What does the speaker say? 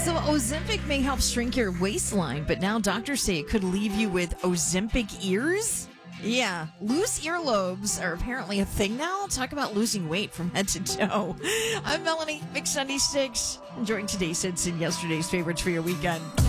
So Ozempic may help shrink your waistline, but now doctors say it could leave you with Ozempic ears? Yeah, loose earlobes are apparently a thing now. Talk about losing weight from head to toe. I'm Melanie, Mix 96, enjoying today's hits and yesterday's favorites for your weekend.